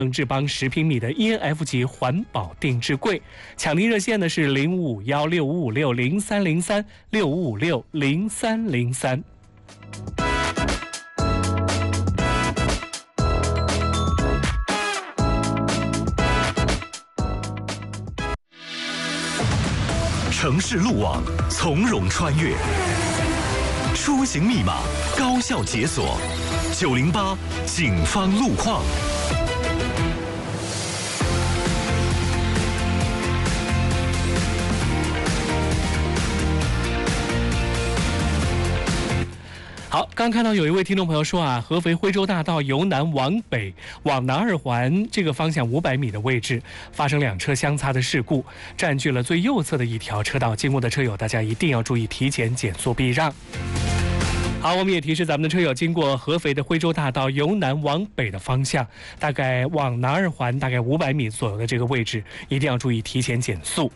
智邦10平米的 ENF 级环保定制柜。抢订热线呢是055165560303 65560303。 城市路网从容穿越，出行密码高效解锁，908警方路况。 好，刚看到有一位听众朋友说合肥徽州大道由南往北往南二环这个方向500米的位置发生2车相擦的事故，占据了最右侧的一条车道，经过的车友大家一定要注意提前减速避让。好，我们也提示咱们的车友，经过合肥的徽州大道由南往北的方向，大概往南二环大概500米左右的这个位置，一定要注意提前减速。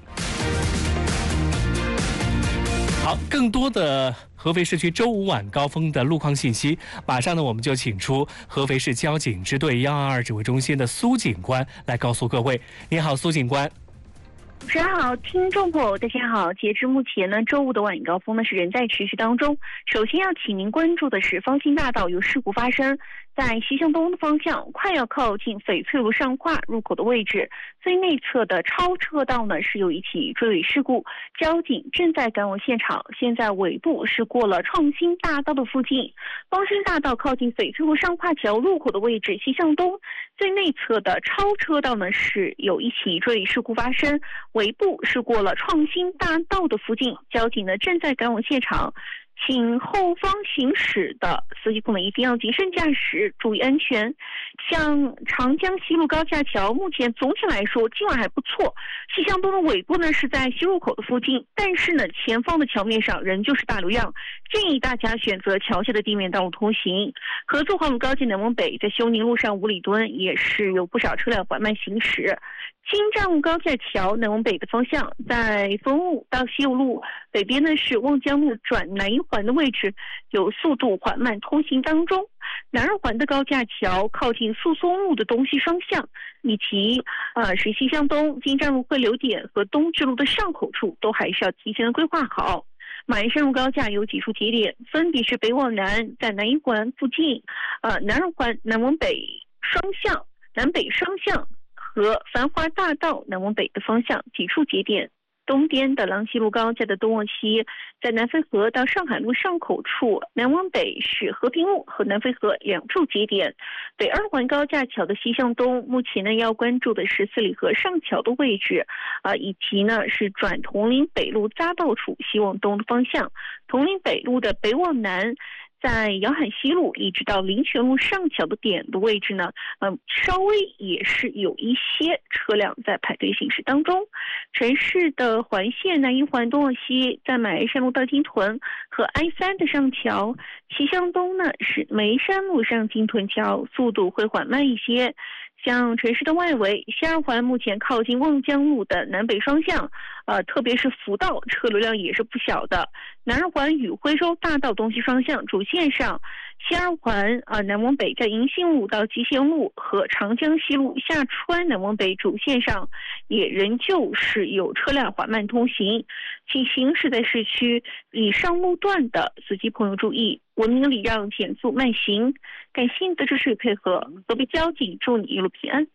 好，更多的合肥市区周五晚高峰的路况信息，马上呢我们就请出合肥市交警支队122指挥中心的苏警官来告诉各位。你好，苏警官。 主持人好，听众朋友大家好。截至目前呢，周五的晚高峰呢是仍在持续当中。首先要请您关注的是方兴大道有事故发生，在西向东的方向，快要靠近翡翠路上跨入口的位置，最内侧的超车道呢是有一起追尾事故，交警正在赶往现场。现在尾部是过了创新大道的附近，方兴大道靠近翡翠路上跨桥路口的位置，西向东最内侧的超车道呢是有一起追尾事故发生，尾部是过了创新大道的附近，交警呢正在赶往现场。请后方行驶的司机朋友们一定要谨慎驾驶，注意安全。像长江西路高架桥，目前总体来说今晚还不错。西向东的尾部呢是在西入口的附近，但是呢前方的桥面上仍旧是大流量，建议大家选择桥下的地面道路通行。合作黄路高架南往北，在休宁路上5里墩也是有不少车辆缓慢行驶。京站路高架桥南往北的方向，在丰路到西右路北边呢是望江路转南一环的位置有速度缓慢通行当中。南二环的高架桥靠近诉松路的东西双向，以及是西向东京站路汇流点和东直路的上口处都还是要提前的规划好。马鞍山路高架有几处节点，分别是北往南在南一环附近，南二环南往北双向、南北双向和繁华大道南往北的方向几处节点。东边的郎西路高架的东往西，在南淝河到上海路上口处，南往北是和平路和南淝河2处节点。北二环高架桥的西向东，目前呢要关注的是4里河上桥的位置，以及呢是转铜陵北路匝道处西往东的方向。铜陵北路的北往南，在姚罕西路一直到林泉路上桥的点的位置呢，稍微也是有一些车辆在排队行驶当中。城市的环线南一环东往西，在马山路到金屯和 I3的上桥，西向东呢是梅山路上金屯桥，速度会缓慢一些。像城市的外围，西二环目前靠近望江路的南北双向，特别是福道车流量也是不小的。南二环与徽州大道东西双向主线上，西二环南往北在银杏路到集贤路和长江西路下川南往北主线上，也仍旧是有车辆缓慢通行。请行驶在市区以上路段的司机朋友注意，文明礼让，减速慢行。感谢你的支持与配合，合肥交警祝你一路平安。